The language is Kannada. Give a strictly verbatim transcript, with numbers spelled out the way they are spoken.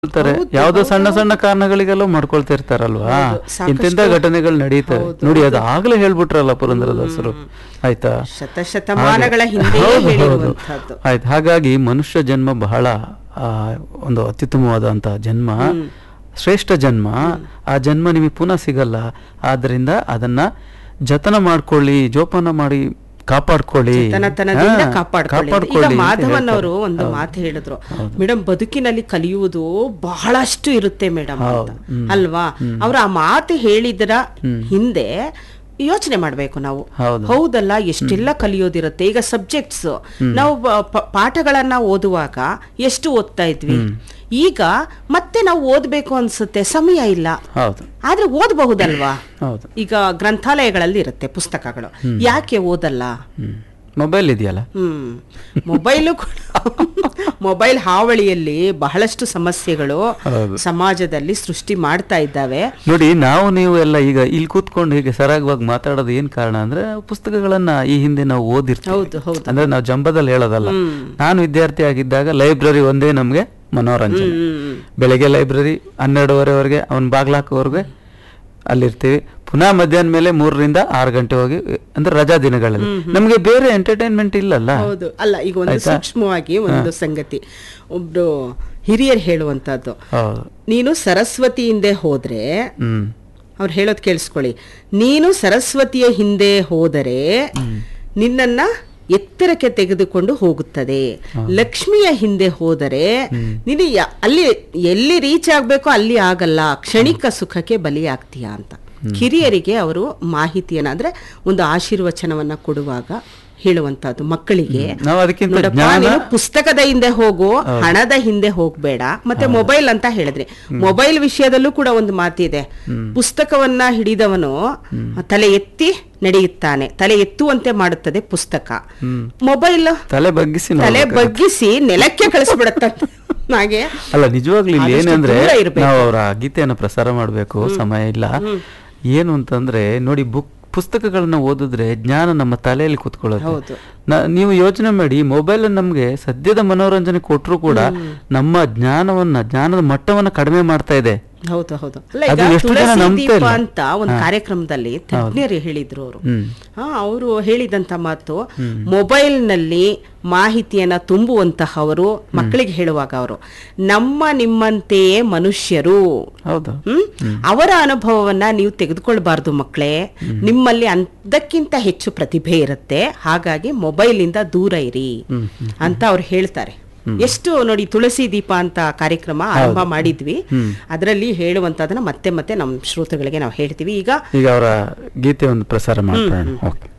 ಹೇಳ್ತಾರೆ ಯಾವ್ದೋ ಸಣ್ಣ ಸಣ್ಣ ಕಾರಣಗಳಿಗೆಲ್ಲ ಮಾಡ್ಕೊಳ್ತಾ ಇರ್ತಾರಲ್ವಾ. ಇಂತಿಂತ ಘಟನೆಗಳು ನಡೀತವೆ ನೋಡಿ, ಅದು ಆಗ್ಲೇ ಹೇಳ್ಬಿಟ್ರಲ್ಲ ಪುರಂದರದಾಸರು. ಆಯ್ತಾ, ಶತಶತಮಾನಗಳ ಹಿಂದೆ ಹೇಳಿರುವಂತಹದ್ದು. ಆಯ್ತು. ಹಾಗಾಗಿ ಮನುಷ್ಯ ಜನ್ಮ ಬಹಳ ಆ ಒಂದು ಅತ್ಯುತ್ತಮವಾದಂತಹ ಜನ್ಮ, ಶ್ರೇಷ್ಠ ಜನ್ಮ. ಆ ಜನ್ಮ ನಿಮಗೆ ಪುನಃ ಸಿಗಲ್ಲ. ಆದ್ರಿಂದ ಅದನ್ನ ಜತನ ಮಾಡ್ಕೊಳ್ಳಿ, ಜೋಪಾನ ಮಾಡಿ ಕಾಪಾಡ್ಕೊಳ್ಳಿ, ಕಾಪಾಡ್ಕೊಳ್ಳಿ. ಮಾಧವನ್ ಅವರು ಒಂದು ಮಾತು ಹೇಳಿದ್ರು, ಮೇಡಮ್ ಬದುಕಿನಲ್ಲಿ ಕಲಿಯುವುದು ಬಹಳಷ್ಟು ಇರುತ್ತೆ ಮೇಡಮ್ ಅಲ್ವಾ. ಅವ್ರು ಆ ಮಾತು ಹೇಳಿದ್ರ ಹಿಂದೆ ಯೋಚನೆ ಮಾಡ್ಬೇಕು ನಾವು. ಹೌದಲ್ಲ, ಎಷ್ಟೆಲ್ಲ ಕಲಿಯೋದಿರುತ್ತೆ. ಈಗ ಸಬ್ಜೆಕ್ಟ್ಸ್ ನಾವು ಪಾಠಗಳನ್ನ ಓದುವಾಗ ಎಷ್ಟು ಓದ್ತಾ ಇದ್ವಿ, ಈಗ ಮತ್ತೆ ನಾವು ಓದ್ಬೇಕು ಅನ್ಸುತ್ತೆ, ಸಮಯ ಇಲ್ಲ. ಆದ್ರೆ ಓದಬಹುದಲ್ವಾ. ಈಗ ಗ್ರಂಥಾಲಯಗಳಲ್ಲಿ ಇರುತ್ತೆ ಪುಸ್ತಕಗಳು, ಯಾಕೆ ಓದಲ್ಲ? ಮೊಬೈಲ್ ಇದೆಯಲ್ಲ. ಹ್ಮ್ ಮೊಬೈಲು ಕೂಡ ಮೊಬೈಲ್ ಹಾವಳಿಯಲ್ಲಿ ಬಹಳಷ್ಟು ಸಮಸ್ಯೆಗಳು ಸಮಾಜದಲ್ಲಿ ಸೃಷ್ಟಿ ಮಾಡ್ತಾ ಇದ್ದಾವೆ ನೋಡಿ. ನಾವು ನೀವು ಎಲ್ಲ ಈಗ ಇಲ್ಲಿ ಕೂತ್ಕೊಂಡು ಹೀಗೆ ಸರಾಗವಾಗಿ ಮಾತಾಡೋದು ಏನ್ ಕಾರಣ ಅಂದ್ರೆ, ಪುಸ್ತಕಗಳನ್ನ ಈ ಹಿಂದೆ ನಾವು ಓದಿರ್ತೀವಿ. ಅಂದ್ರೆ ನಾವು ಜಂಬದಲ್ಲಿ ಹೇಳೋದಲ್ಲ. ನಾನು ವಿದ್ಯಾರ್ಥಿ ಆಗಿದ್ದಾಗ ಲೈಬ್ರರಿ ಒಂದೇ ನಮ್ಗೆ ಮನೋರಂಜನೆ. ಬೆಳಗ್ಗೆ ಲೈಬ್ರರಿ ಹನ್ನೆರಡುವರೆವರೆಗೆ ಅವನ್ ಬಾಗ್ಲಾಕೋವರೆಗೆ ಅಲ್ಲಿರ್ತೀವಿ. ಪುನಃ ಮಧ್ಯಾಹ್ನ ಮೇಲೆ ಮೂರರಿಂದ ಆರು ಗಂಟೆ ಹೋಗಿ, ಅಂದ್ರೆ ರಜಾ ದಿನಗಳಲ್ಲಿ ನಮ್ಗೆ ಬೇರೆ ಎಂಟರ್ಟೈನ್ಮೆಂಟ್ ಇಲ್ಲಲ್ಲ. ಹೌದು ಅಲ್ಲ. ಈಗ ಒಂದು ಸೂಕ್ಷ್ಮವಾಗಿ ಒಂದು ಸಂಗತಿ ಒಬ್ರು ಹಿರಿಯರು ಹೇಳುವಂತದ್ದು, ನೀನು ಸರಸ್ವತಿ ಹಿಂದೆ ಹೋದ್ರೆ, ಅವ್ರು ಹೇಳೋದ್ ಕೇಳಿಸ್ಕೊಳ್ಳಿ, ನೀನು ಸರಸ್ವತಿಯ ಹಿಂದೆ ಹೋದರೆ ನಿನ್ನನ್ನ ಎತ್ತರಕ್ಕೆ ತೆಗೆದುಕೊಂಡು ಹೋಗುತ್ತದೆ. ಲಕ್ಷ್ಮಿಯ ಹಿಂದೆ ಹೋದರೆ ನೀನು ಅಲ್ಲಿ ಎಲ್ಲಿ ರೀಚ್ ಆಗ್ಬೇಕೋ ಅಲ್ಲಿ ಆಗಲ್ಲ, ಕ್ಷಣಿಕ ಸುಖಕ್ಕೆ ಬಲಿಯಾಗ್ತೀಯ ಅಂತ ಹಿರಿಯರಿಗೆ ಅವರು ಮಾಹಿತಿಯನ್ನ, ಅಂದ್ರೆ ಒಂದು ಆಶೀರ್ವಚನವನ್ನ ಕೊಡುವಾಗ ಹೇಳುವಂತದ್ದು ಮಕ್ಕಳಿಗೆ. ನೀನು ಪುಸ್ತಕದ ಹಿಂದೆ ಹೋಗು, ಹಣದ ಹಿಂದೆ ಹೋಗ್ಬೇಡ. ಮತ್ತೆ ಮೊಬೈಲ್ ಅಂತ ಹೇಳಿದ್ರೆ, ಮೊಬೈಲ್ ವಿಷಯದಲ್ಲೂ ಕೂಡ ಒಂದು ಮಾತಿದೆ, ಪುಸ್ತಕವನ್ನ ಹಿಡಿದವನು ತಲೆ ಎತ್ತಿ ನಡೆಯುತ್ತಾನೆ, ತಲೆ ಎತ್ತುವಂತೆ ಮಾಡುತ್ತದೆ ಪುಸ್ತಕ. ಮೊಬೈಲ್ ತಲೆ ಬಗ್ಗಿಸಿ ತಲೆ ಬಗ್ಗಿಸಿ ನೆಲಕ್ಕೆ ಕಳಿಸ್ಬಿಡತ್ತ. ಹಾಗೆ ಅಲ್ಲ, ನಿಜವಾಗ್ಲೂ ಇಲ್ಲಿ ಏನಂದ್ರೆ ನಾವು ಅವರ ಗೀತೆಯನ್ನು ಪ್ರಸಾರ ಮಾಡ್ಬೇಕು, ಸಮಯ ಇಲ್ಲ. ಏನು ಅಂತಂದ್ರೆ ನೋಡಿ, ಬುಕ್ ಪುಸ್ತಕಗಳನ್ನ ಓದಿದ್ರೆ ಜ್ಞಾನ ನಮ್ಮ ತಲೆಯಲ್ಲಿ ಕೂತ್ಕೊಳ್ಳುತ್ತೆ. ನೀವು ಯೋಚನೆ ಮಾಡಿ, ಮೊಬೈಲ್ ನಮ್ಗೆ ಸದ್ಯದ ಮನೋರಂಜನೆ ಕೊಟ್ಟರು ಕೂಡ ನಮ್ಮ ಜ್ಞಾನವನ್ನ ಜ್ಞಾನದ ಮಟ್ಟವನ್ನ ಕಡಿಮೆ ಮಾಡ್ತಾ ಇದೆ. ಹೌದು ಹೌದು. ಅಂತ ಒಂದು ಕಾರ್ಯಕ್ರಮದಲ್ಲಿ ತಜ್ಞರು ಹೇಳಿದ್ರು ಅವರು. ಹಾ ಅವರು ಹೇಳಿದಂತ ಮಾತು, ಮೊಬೈಲ್ ನಲ್ಲಿ ಮಾಹಿತಿಯನ್ನ ತುಂಬುವಂತಹವರು ಮಕ್ಕಳಿಗೆ ಹೇಳುವಾಗ ಅವರು ನಮ್ಮ ನಿಮ್ಮಂತೆಯೇ ಮನುಷ್ಯರು, ಹ್ಮ್ ಅವರ ಅನುಭವವನ್ನ ನೀವು ತೆಗೆದುಕೊಳ್ಬಾರ್ದು ಮಕ್ಕಳೇ, ನಿಮ್ಮಲ್ಲಿ ಅದಕ್ಕಿಂತ ಹೆಚ್ಚು ಪ್ರತಿಭೆ ಇರುತ್ತೆ, ಹಾಗಾಗಿ ಮೊಬೈಲ್ ಇಂದ ದೂರ ಇರಿ ಅಂತ ಅವ್ರು ಹೇಳ್ತಾರೆ. ಎಷ್ಟು ನೋಡಿ, ತುಳಸಿ ದೀಪ ಅಂತ ಕಾರ್ಯಕ್ರಮ ಆರಂಭ ಮಾಡಿದ್ವಿ, ಅದರಲ್ಲಿ ಹೇಳುವಂತದನ್ನ ಮತ್ತೆ ಮತ್ತೆ ನಮ್ಮ ಶ್ರೋತೃಗಳಿಗೆ ನಾವು ಹೇಳ್ತೀವಿ. ಈಗ ಈಗ ಅವರ ಗೀತೆ ಒಂದು ಪ್ರಸಾರ ಮಾಡ್ತಾರೆ.